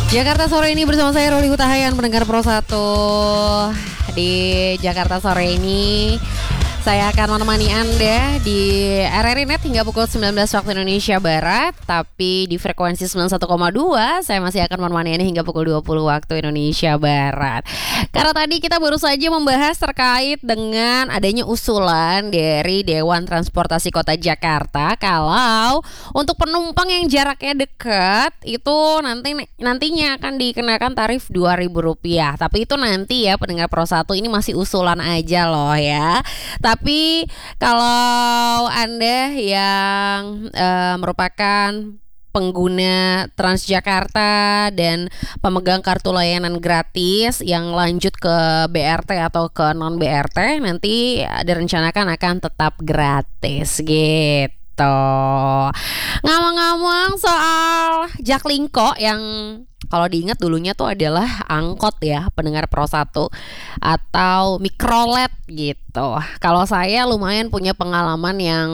Jakarta sore ini bersama saya Roli Hutahayan, pendengar Pro 1. Di Jakarta sore ini saya akan menemani Anda di RRI Net hingga pukul 19 waktu Indonesia Barat. Tapi di frekuensi 91,2 saya masih akan menemani Anda hingga pukul 20 waktu Indonesia Barat. Karena tadi kita baru saja membahas terkait dengan adanya usulan dari Dewan Transportasi Kota Jakarta, kalau untuk penumpang yang jaraknya dekat itu nantinya akan dikenakan tarif Rp2.000. Tapi itu nanti ya pendengar Pro 1, ini masih usulan aja loh ya. Tapi kalau Anda yang merupakan pengguna Transjakarta dan pemegang kartu layanan gratis yang lanjut ke BRT atau ke non BRT, nanti direncanakan akan tetap gratis gitu. Ngomong-ngomong soal Jaklingko yang kalau diingat dulunya tuh adalah angkot ya pendengar Pro 1 atau mikrolet gitu. Kalau saya lumayan punya pengalaman yang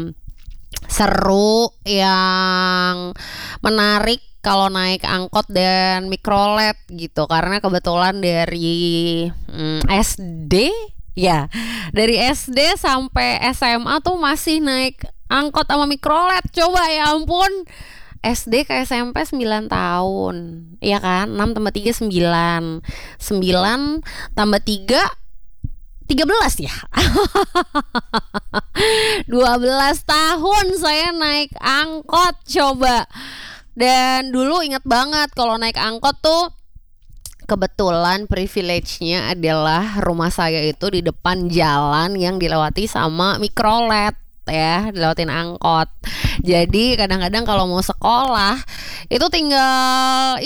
seru, yang menarik kalau naik angkot dan mikrolet gitu. Karena kebetulan dari SD ya, dari SD sampai SMA tuh masih naik angkot sama mikrolet. Coba ya ampun, SD ke SMP 9 tahun, iya kan? 6 tambah 3 9 9 tambah 3 13 ya. 12 tahun saya naik angkot coba. Dan dulu ingat banget kalau naik angkot tuh kebetulan privilege-nya adalah rumah saya itu di depan jalan yang dilewati sama mikrolet ya, dilewatin angkot. Jadi kadang-kadang kalau mau sekolah itu tinggal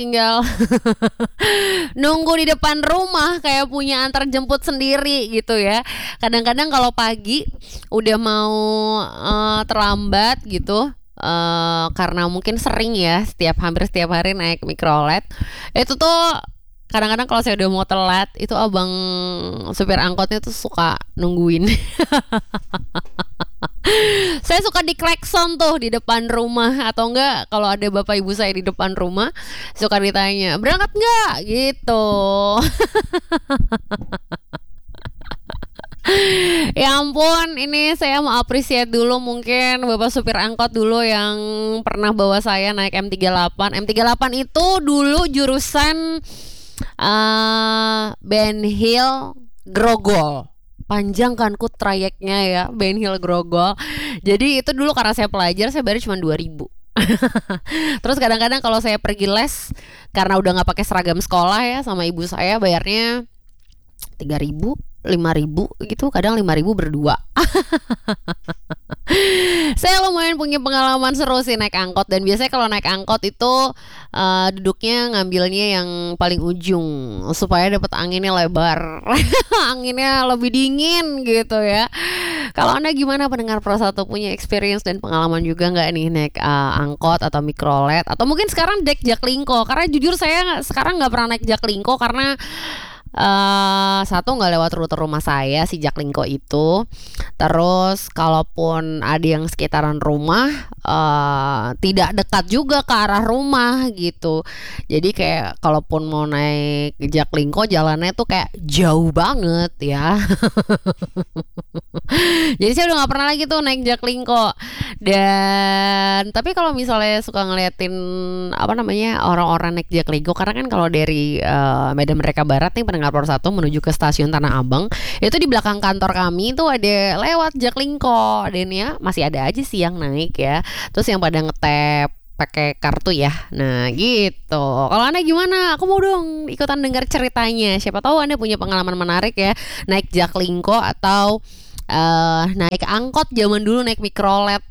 nunggu di depan rumah kayak punya antar jemput sendiri gitu ya. Kadang-kadang kalau pagi udah mau terlambat gitu, karena mungkin sering ya hampir setiap hari naik mikrolet, itu tuh kadang-kadang kalau saya udah mau telat, itu abang supir angkotnya tuh suka nungguin. Saya suka diklakson tuh di depan rumah, atau enggak kalau ada bapak ibu saya di depan rumah suka ditanya, berangkat enggak gitu. Ya ampun, ini saya mau appreciate dulu mungkin bapak supir angkot dulu yang pernah bawa saya naik M38. M38 itu dulu jurusan Ben Hill Grogol. Panjang kan trayeknya ya, Ben Hill Grogol. Jadi itu dulu karena saya pelajar, saya bayar cuma 2.000. Terus kadang-kadang kalau saya pergi les, karena udah gak pakai seragam sekolah ya, sama ibu saya bayarnya 3.000, 5.000 gitu, kadang 5.000 berdua. Saya lumayan punya pengalaman seru sih naik angkot. Dan biasanya kalau naik angkot itu duduknya ngambilnya yang paling ujung supaya dapat anginnya lebar. Anginnya lebih dingin gitu ya. Kalau Anda gimana pendengar Pro 1, punya experience dan pengalaman juga nggak nih naik angkot atau mikrolet, atau mungkin sekarang naik Jaklingko? Karena jujur saya sekarang nggak pernah naik Jaklingko karena satu nggak lewat rute rumah saya si Jaklingko itu. Terus kalaupun ada yang sekitaran rumah, tidak dekat juga ke arah rumah gitu. Jadi kayak kalaupun mau naik Jaklingko jalannya tuh kayak jauh banget ya. Jadi saya udah nggak pernah lagi tuh naik Jaklingko. Dan tapi kalau misalnya suka ngeliatin orang-orang naik Jaklingko, karena kan kalau dari Medan Merdeka Barat nih pendengar Pro 1 menuju ke stasiun Tanah Abang, itu di belakang kantor kami tuh ada lewat Jaklingko. Dan ya masih ada aja sih yang naik ya. Terus yang pada ngetep pakai kartu ya. Nah gitu. Kalau Anda gimana? Aku mau dong ikutan dengar ceritanya. Siapa tahu Anda punya pengalaman menarik ya, naik Jaklingko atau naik angkot zaman dulu, naik mikrolet.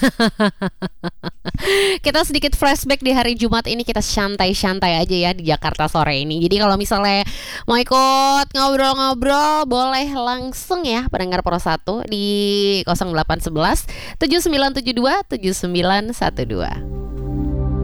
Kita sedikit flashback di hari Jumat ini, kita santai-santai aja ya di Jakarta sore ini. Jadi kalau misalnya mau ikut ngobrol-ngobrol, boleh langsung ya pendengar Pro 1 di 0811 7972 7912.